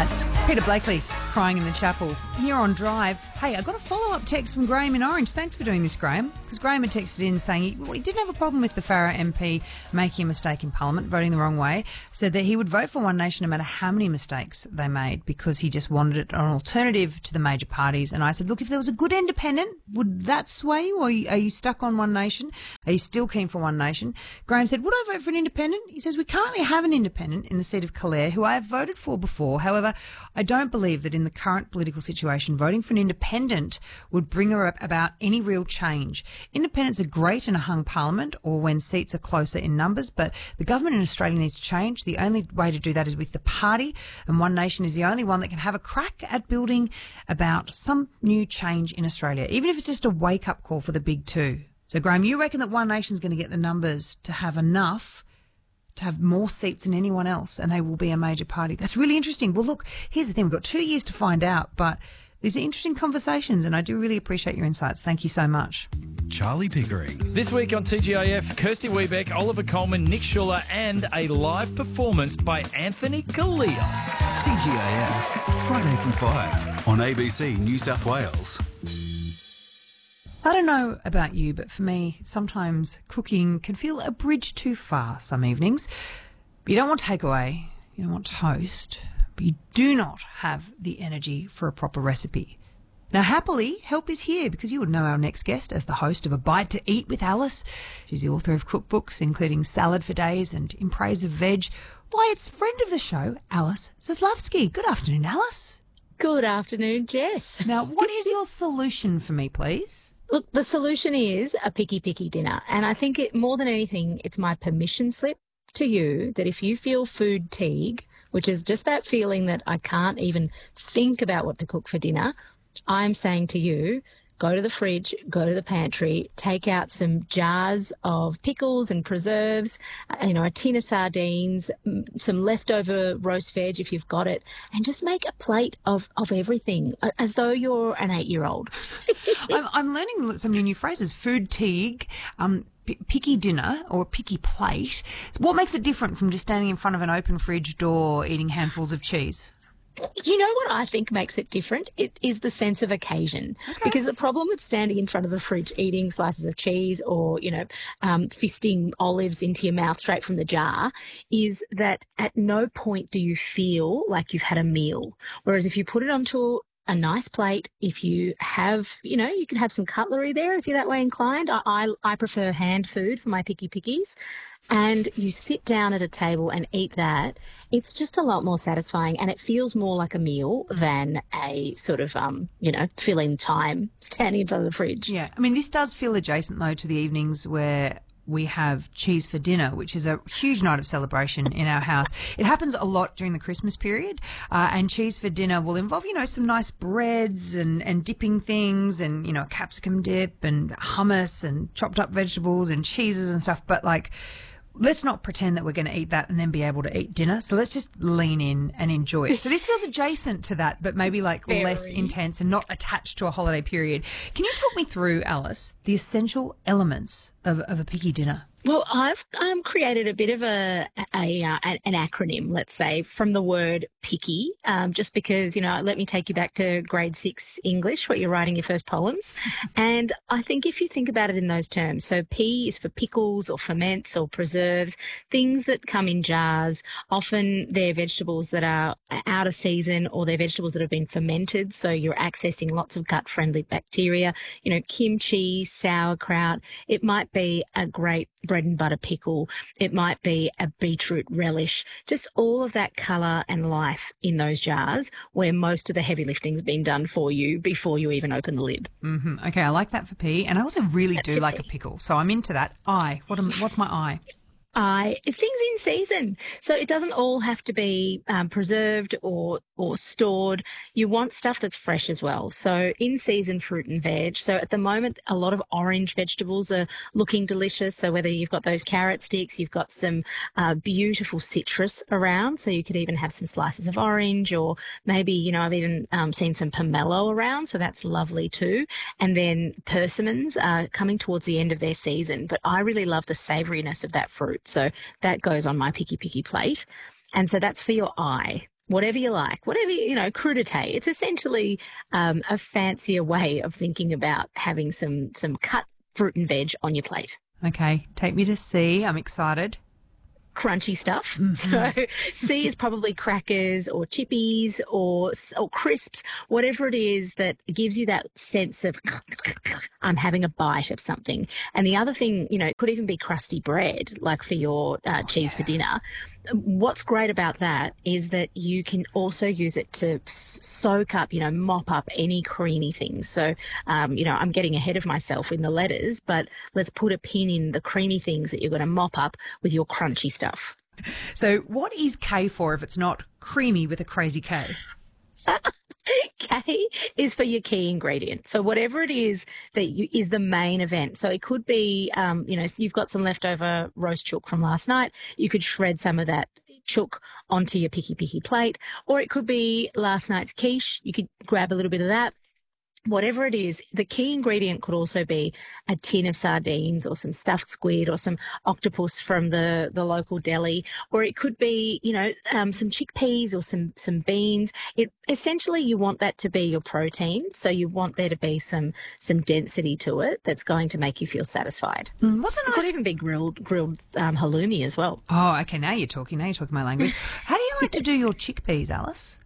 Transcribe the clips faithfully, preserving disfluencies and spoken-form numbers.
That's Peter Blakely crying in the chapel here on Drive. Hey, I got a follow-up text from Graham in Orange. Thanks for doing this, Graham, because Graham had texted in saying he, well, he didn't have a problem with the Farah M P making a mistake in Parliament, voting the wrong way, said that he would vote for One Nation no matter how many mistakes they made because he just wanted it an alternative to the major parties. And I said, look, if there was a good independent, would that sway you, or are you, are you stuck on One Nation? Are you still keen for One Nation? Graham said, would I vote for an independent? He says, we currently have an independent in the seat of Calare who I have voted for before. However, I don't believe that in the current political situation, voting for an independent would bring about any real change. Independents are great in a hung parliament or when seats are closer in numbers, but the government in Australia needs to change. The only way to do that is with the party, and One Nation is the only one that can have a crack at building about some new change in Australia, even if it's just a wake-up call for the big two. So, Graham, you reckon that One Nation's going to get the numbers to have enough to have more seats than anyone else, and they will be a major party? That's really interesting. Well, look, here's the thing. We've got two years to find out, but these are interesting conversations, and I do really appreciate your insights. Thank you so much. Charlie Pickering. This week on T G I F, Kirsty Wiebeck, Oliver Coleman, Nick Schuller, and a live performance by Anthony Kalia. T G I F, Friday from five on A B C New South Wales. I don't know about you, but for me, sometimes cooking can feel a bridge too far some evenings. You don't want takeaway, you don't want toast, but you do not have the energy for a proper recipe. Now, happily, help is here because you would know our next guest as the host of A Bite to Eat with Alice. She's the author of cookbooks, including Salad for Days and In Praise of Veg. Why, it's friend of the show, Alice Zaslavsky. Good afternoon, Alice. Good afternoon, Jess. Now, what is your solution for me, please? Look, the solution is a picky, picky dinner. And I think it, more than anything, it's my permission slip to you that if you feel food fatigue, which is just that feeling that I can't even think about what to cook for dinner, I'm saying to you, go to the fridge, go to the pantry, take out some jars of pickles and preserves, you know, a tin of sardines, some leftover roast veg if you've got it, and just make a plate of, of everything as though you're an eight-year-old. I'm, I'm learning some new phrases. Food fatigue, um, p- picky dinner or picky plate. What makes it different from just standing in front of an open fridge door eating handfuls of cheese? You know what I think makes it different? It is the sense of occasion. Okay. Because the problem with standing in front of the fridge eating slices of cheese or, you know, um, fisting olives into your mouth straight from the jar is that at no point do you feel like you've had a meal. Whereas if you put it onto a nice plate, if you have, you know, you can have some cutlery there if you're that way inclined. I, I, I prefer hand food for my picky pickies. And you sit down at a table and eat that, it's just a lot more satisfying and it feels more like a meal than a sort of, um, you know, filling time standing in front of the fridge. Yeah. I mean, this does feel adjacent, though, to the evenings where we have cheese for dinner, which is a huge night of celebration in our house. It happens a lot during the Christmas period, uh, and cheese for dinner will involve, you know, some nice breads and, and dipping things and, you know, a capsicum dip and hummus and chopped up vegetables and cheeses and stuff. But, like, let's not pretend that we're going to eat that and then be able to eat dinner. So let's just lean in and enjoy it. So this feels adjacent to that, but maybe like Very. less intense and not attached to a holiday period. Can you talk me through, Alice, the essential elements of, of a picky dinner? Well, I've um, created a bit of a, a uh, an acronym, let's say, from the word picky, um, just because, you know, let me take you back to grade six English, where you're writing your first poems. And I think if you think about it in those terms, so P is for pickles or ferments or preserves, things that come in jars. Often they're vegetables that are out of season or they're vegetables that have been fermented, so you're accessing lots of gut-friendly bacteria. You know, kimchi, sauerkraut. It might be a great bread and butter pickle. It might be a beetroot relish. Just all of that colour and life in those jars where most of the heavy lifting's been done for you before you even open the lid. Mm-hmm. Okay, I like that for P, and I also really That's do like a pickle, so I'm into that. I. What am, what's my I? I, things in season. So it doesn't all have to be um, preserved or or stored. You want stuff that's fresh as well. So in season fruit and veg. So at the moment, a lot of orange vegetables are looking delicious. So whether you've got those carrot sticks, you've got some uh, beautiful citrus around. So you could even have some slices of orange, or maybe, you know, I've even um, seen some pomelo around. So that's lovely too. And then persimmons are coming towards the end of their season. But I really love the savouriness of that fruit. So that goes on my picky, picky plate. And so that's for your eye. whatever you like, whatever, you know, crudité. It's essentially um, a fancier way of thinking about having some, some cut fruit and veg on your plate. Okay, take me to C. I'm excited. Crunchy stuff. Mm-hmm. So C is probably crackers or chippies or or crisps, whatever it is that gives you that sense of I'm having a bite of something. And the other thing, you know, it could even be crusty bread, like for your uh, oh, cheese yeah. for dinner. What's great about that is that you can also use it to soak up, you know, mop up any creamy things. So, um, you know, I'm getting ahead of myself in the letters, but let's put a pin in the creamy things that you're going to mop up with your crunchy stuff. So what is K for if it's not creamy with a crazy K? K is for your key ingredient. So whatever it is that you, is the main event. So it could be, um, you know, you've got some leftover roast chook from last night. You could shred some of that chook onto your picky picky plate, or it could be last night's quiche. You could grab a little bit of that. Whatever it is, the key ingredient could also be a tin of sardines or some stuffed squid or some octopus from the, the local deli, or it could be, you know, um, some chickpeas or some, some beans. It essentially, you want that to be your protein. So you want there to be some, some density to it that's going to make you feel satisfied. Mm, what's a It nice... could even be grilled, grilled um, halloumi as well. Oh, okay. Now you're talking. Now you're talking my language. How do you like to do your chickpeas, Alice?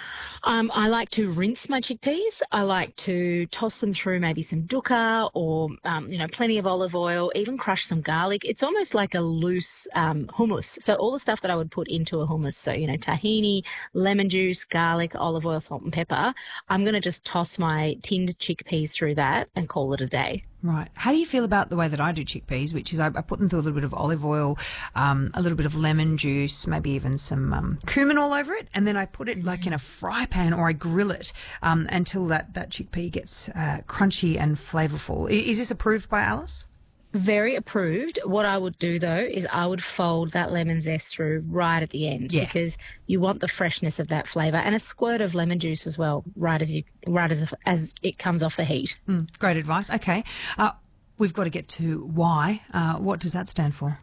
Um, I like to rinse my chickpeas. I like to toss them through maybe some dukkha or, um, you know, plenty of olive oil, even crush some garlic. It's almost like a loose um, hummus. So all the stuff that I would put into a hummus, so, you know, tahini, lemon juice, garlic, olive oil, salt and pepper, I'm going to just toss my tinned chickpeas through that and call it a day. Right. How do you feel about the way that I do chickpeas, which is I, I put them through a little bit of olive oil, um, a little bit of lemon juice, maybe even some um, cumin all over it, and then I put it like in a fry pan or I grill it um, until that, that chickpea gets uh, crunchy and flavourful. I- Is this approved by Alice? Very approved. What I would do though is I would fold that lemon zest through right at the end, yeah. because you want the freshness of that flavour and a squirt of lemon juice as well, right as you right as as it comes off the heat. Mm, great advice. Okay, uh, we've got to get to Y. Uh, what does that stand for?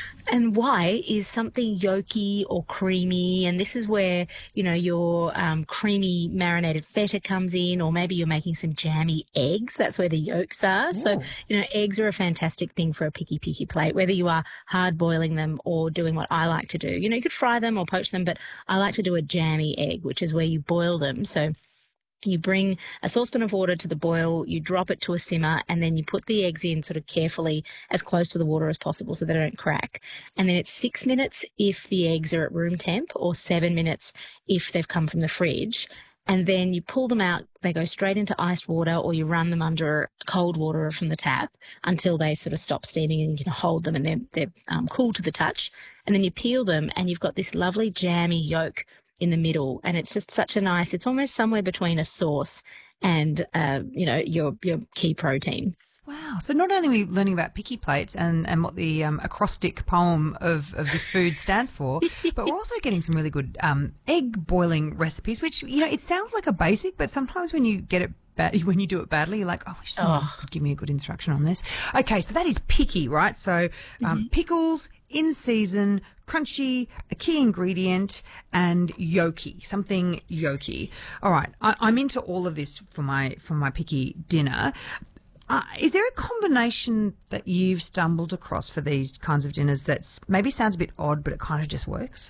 And Y is something yolky or creamy, and this is where, you know, your um, creamy marinated feta comes in, or maybe you're making some jammy eggs. That's where the yolks are. Ooh. So, you know, eggs are a fantastic thing for a picky, picky plate, whether you are hard boiling them or doing what I like to do. You know, you could fry them or poach them, but I like to do a jammy egg, which is where you boil them. So you bring a saucepan of water to the boil, you drop it to a simmer, and then you put the eggs in sort of carefully as close to the water as possible so they don't crack. And then it's six minutes if the eggs are at room temp, or seven minutes if they've come from the fridge. And then you pull them out, they go straight into iced water, or you run them under cold water from the tap until they sort of stop steaming and you can hold them and they're, they're um, cool to the touch. And then you peel them and you've got this lovely jammy yolk in the middle, and it's just such a nice, it's almost somewhere between a sauce and, uh, you know, your your key protein. Wow. So not only are we learning about picky plates and, and what the um, acrostic poem of, of this food stands for, but we're also getting some really good um, egg boiling recipes, which, you know, it sounds like a basic, but sometimes when you get it bad, when you do it badly, you're like, oh, I wish someone oh. could give me a good instruction on this. Okay, so that is picky, right? So um, mm-hmm. pickles, in season, crunchy, a key ingredient, and yolky, something yolky. All right, I, I'm into all of this for my for my picky dinner. Uh, is there a combination that you've stumbled across for these kinds of dinners that maybe sounds a bit odd, but it kind of just works?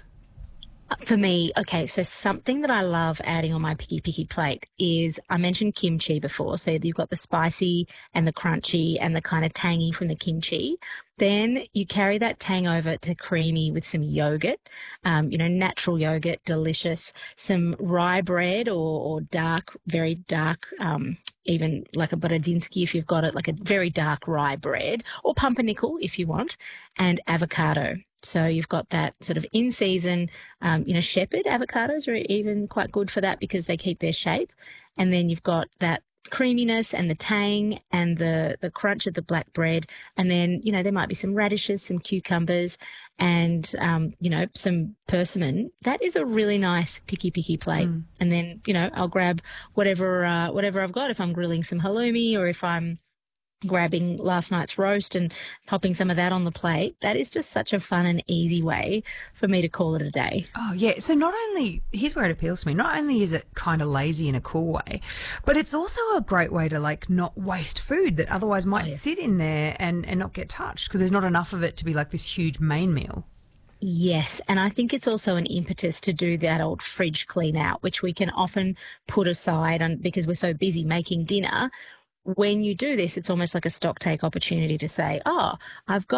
For me, okay, so something that I love adding on my picky, picky plate is, I mentioned kimchi before. So you've got the spicy and the crunchy and the kind of tangy from the kimchi. Then you carry that tang over to creamy with some yogurt, um, you know, natural yogurt, delicious, some rye bread or, or dark, very dark, um, even like a Borodinsky if you've got it, like a very dark rye bread, or pumpernickel if you want, and avocado. So you've got that sort of in-season, um, you know, shepherd avocados are even quite good for that because they keep their shape. And then you've got that creaminess and the tang and the, the crunch of the black bread. And then, you know, there might be some radishes, some cucumbers, and, um, you know, some persimmon. That is a really nice picky, picky plate. Mm. And then, you know, I'll grab whatever, uh, whatever I've got. If I'm grilling some halloumi, or if I'm grabbing last night's roast and popping some of that on the plate. That is just such a fun and easy way for me to call it a day. Oh, yeah. So not only, here's where it appeals to me, not only is it kind of lazy in a cool way, but it's also a great way to, like, not waste food that otherwise might Oh, yeah. sit in there and, and not get touched because there's not enough of it to be like this huge main meal. Yes, and I think it's also an impetus to do that old fridge clean out, which we can often put aside on, because we're so busy making dinner. When you do this, it's almost like a stock take opportunity to say, oh, I've got